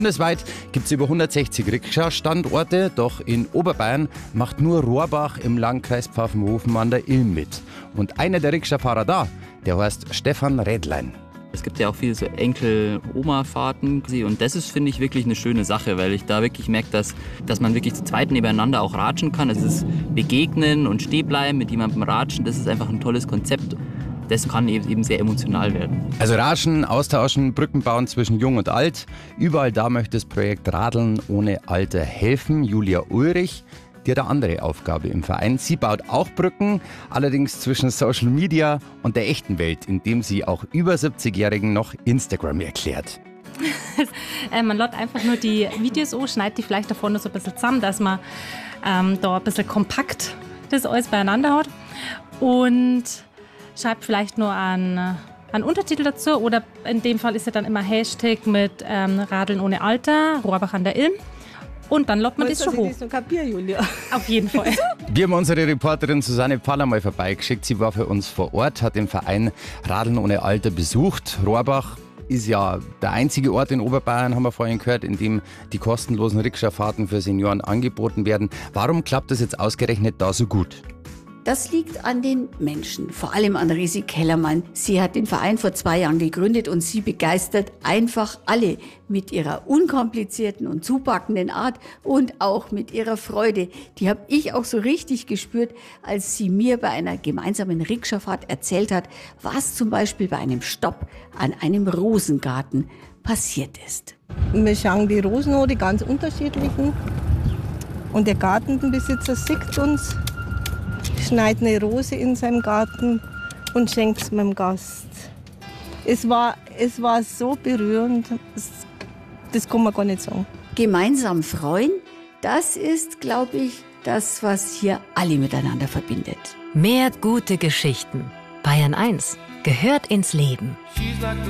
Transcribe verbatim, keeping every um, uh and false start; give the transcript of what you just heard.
Bundesweit gibt es über hundertsechzig Rikscha-Standorte, doch in Oberbayern macht nur Rohrbach im Landkreis Pfaffenhofen an der Ilm mit. Und einer der Rikscha-Fahrer da, der heißt Stefan Rädlein. Es gibt ja auch viele so Enkel-Oma-Fahrten und das ist, finde ich, wirklich eine schöne Sache, weil ich da wirklich merke, dass, dass man wirklich zu zweit nebeneinander auch ratschen kann. Es ist Begegnen und Stehenbleiben mit jemandem ratschen, das ist einfach ein tolles Konzept. Das kann eben sehr emotional werden. Also Ratschen, Austauschen, Brücken bauen zwischen Jung und Alt. Überall da möchte das Projekt Radeln ohne Alter helfen. Julia Ulrich, die hat eine andere Aufgabe im Verein. Sie baut auch Brücken, allerdings zwischen Social Media und der echten Welt, indem sie auch über siebzigjährigen noch Instagram erklärt. äh, man lädt einfach nur die Videos an, schneidet die vielleicht davon so ein bisschen zusammen, dass man ähm, da ein bisschen kompakt das alles beieinander hat. Und schreibt vielleicht nur einen, einen Untertitel dazu oder in dem Fall ist ja dann immer Hashtag mit ähm, Radeln ohne Alter, Rohrbach an der Ilm. Und dann lockt man das schon hoch. Das kapier, Julia. Auf jeden Fall. Wir haben unsere Reporterin Susanne Pfaller mal vorbeigeschickt. Sie war für uns vor Ort, hat den Verein Radeln ohne Alter besucht. Rohrbach ist ja der einzige Ort in Oberbayern, haben wir vorhin gehört, in dem die kostenlosen Rikscha-Fahrten für Senioren angeboten werden. Warum klappt das jetzt ausgerechnet da so gut? Das liegt an den Menschen, vor allem an Resi Kellermann. Sie hat den Verein vor zwei Jahren gegründet und sie begeistert einfach alle mit ihrer unkomplizierten und zupackenden Art und auch mit ihrer Freude. Die habe ich auch so richtig gespürt, als sie mir bei einer gemeinsamen Rikscha-Fahrt erzählt hat, was zum Beispiel bei einem Stopp an einem Rosengarten passiert ist. Wir schauen die Rosen an, die ganz unterschiedlichen. Und der Gartenbesitzer sieht uns, schneidet eine Rose in seinem Garten und schenkt es meinem Gast. Es war, es war so berührend, das, das kann man gar nicht sagen. Gemeinsam freuen, das ist, glaube ich, das, was hier alle miteinander verbindet. Mehr gute Geschichten. Bayern eins gehört ins Leben.